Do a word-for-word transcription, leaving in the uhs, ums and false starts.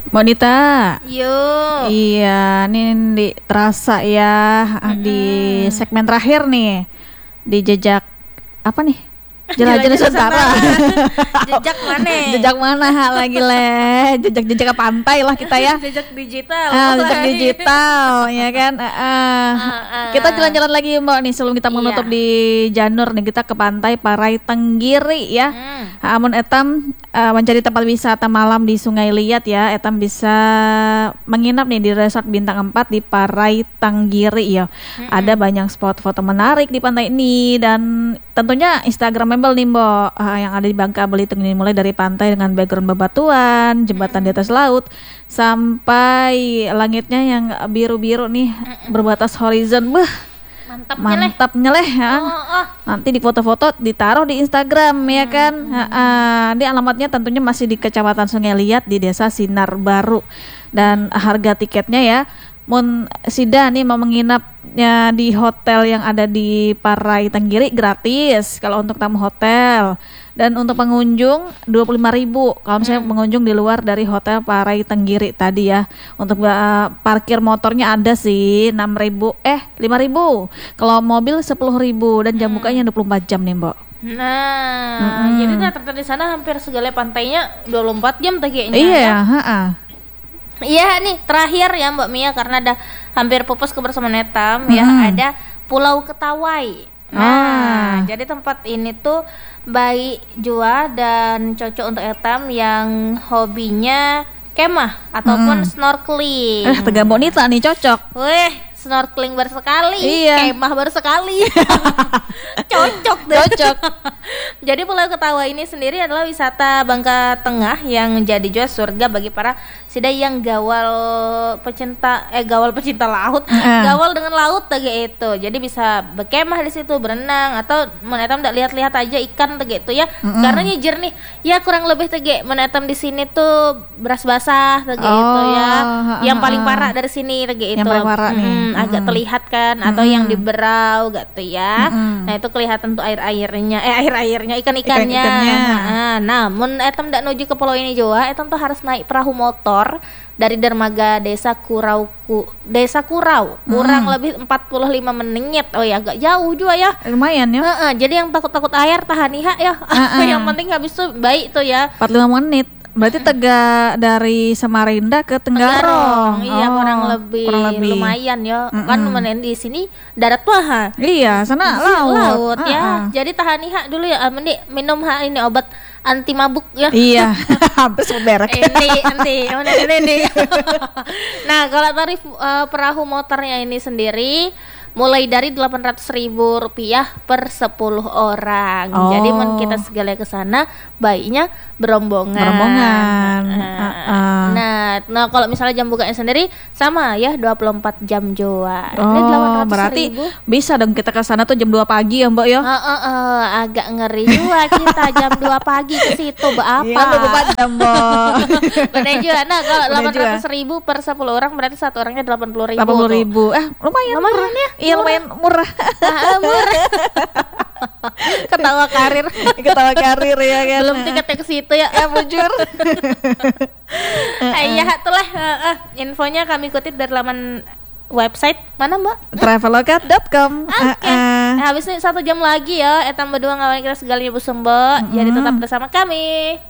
Mbak Nita. Yuk. Iya, ini di, terasa ya mm-hmm. di segmen terakhir nih di jejak apa nih? Jelajah Nusantara. Jejak mana? Jejak mana lagi le? Jejak-jejak pantai lah kita ya. Jejak digital. Ah, jejak digital, ya kan. Uh, uh. Uh, uh. Kita jalan-jalan lagi Mbak nih sebelum kita menutup iya. di Janur nih kita ke pantai Parai Tenggiri ya. Hmm. Amun etam uh, mencari tempat wisata malam di Sungai Liat ya. Etam bisa menginap nih di resort bintang empat di Parai Tenggiri ya. Hmm. Ada banyak spot foto menarik di pantai ini dan tentunya Instagram nih Mbok uh, yang ada di Bangka Belitung ini mulai dari pantai dengan background bebatuan, jembatan di atas laut sampai langitnya yang biru-biru nih Mm-mm. berbatas horizon. Beuh, mantap, mantap nyeleh, nyeleh ya. Oh, oh. Nanti di foto-foto ditaruh di Instagram ya kan. Hmm. Uh, uh, di alamatnya tentunya masih di Kecamatan Sungai Liat di Desa Sinar Baru dan harga tiketnya ya. Mun Sida nih mau menginapnya di hotel yang ada di Parai Tenggiri gratis kalau untuk tamu hotel dan untuk pengunjung dua puluh lima ribu kalau misalnya hmm. pengunjung di luar dari hotel Parai Tenggiri tadi ya. Untuk uh, parkir motornya ada sih enam ribu eh lima ribu, kalau mobil sepuluh ribu dan jam bukanya dua puluh empat jam nih Mbak. Nah, mm-hmm. jadi ternyata di sana hampir segala pantainya dua puluh empat jam kayaknya. Iya, heeh. Iya nih terakhir ya Mbak Mia karena ada hampir pupus kebersamaan Etam hmm. ya ada Pulau Ketawai. Nah, ah. jadi tempat ini tuh baik jua dan cocok untuk Etam yang hobinya kemah ataupun hmm. snorkeling. Eh, Tegak Bonita nih cocok. Wih, snorkeling baru sekali, iya. kemah baru sekali. Cocok deh. Cocok. Jadi Pulau Ketawai ini sendiri adalah wisata Bangka Tengah yang jadi jua surga bagi para sida yang gawal pecinta eh gawal pecinta laut, mm. gawal dengan laut tege itu. Jadi bisa berkemah di situ, berenang atau menetam ndak lihat-lihat aja ikan tege itu ya. Mm-hmm. Karena nyijir nih, ya kurang lebih tege menetam di sini tuh beras basah tege oh, itu ya. Yang uh, paling parah dari sini tege itu. Yang paling parah nih. Mm, agak mm-hmm. terlihat kan atau mm-hmm. yang di berau gitu ya. Mm-hmm. Nah, itu kelihatan tuh air-airnya eh air-airnya ikan-ikannya. Ikan-ikannya. Nah, namun etam ndak menuju ke pulau ini juga, etam tuh harus naik perahu motor dari dermaga Desa Kurau ku, Desa Kurau kurang hmm. lebih empat puluh lima menit. Oh ya agak jauh juga ya. Lumayan ya. Uh-uh, jadi yang takut-takut air tahan iha ya. Uh-uh. Yang penting habis itu baik tuh ya. empat puluh lima menit. Berarti Tegak dari Samarinda ke Tenggarong. Iya, oh, kurang lebih, kurang lebih lumayan ya. Mm-mm. Kan lumayan di sini darat tuh ha. Iya, sana di laut. Laut uh-uh. ya. Jadi tahan iha dulu ya. Mending minum ha ini obat anti mabuk ya. Iya. Habis berak. Ini nanti, ini ini. Nah, kalau tarif uh, perahu motornya ini sendiri mulai dari delapan ratus ribu rupiah per sepuluh orang. Oh. Jadi men kita segala ke sana baiknya berombongan. Berombongan. Uh, uh. Nah, nah kalau misalnya jam bukanya sendiri sama ya dua puluh empat jam jua. Oh, ini delapan ratus berarti ribu. Bisa dong kita ke sana tuh jam dua pagi ya, Mbak ya. Uh, uh, uh, agak ngeri juga kita jam dua pagi ke situ berapa? Iya, dua puluh empat jam, Mbak. Benar juga. Nah, kalau delapan ratus ribu per sepuluh orang berarti satu orangnya delapan puluh ribu. delapan puluh ribu. Eh, lumayan. Lumayan ya. Iya lumayan murah. Ah, murah. Ketawa karir. Ketawa karir ya kan. Belum tiketnya ke situ ya. Ya bujur. Iya, itulah uh, uh, infonya kami kutip dari laman website mana Mbak? traveloka dot com. Oke. Okay. Uh, uh. Habis ini satu jam lagi ya. Etam berdua ngawain kita segalanya Bu Sembo. Mm-hmm. Jadi tetap bersama kami.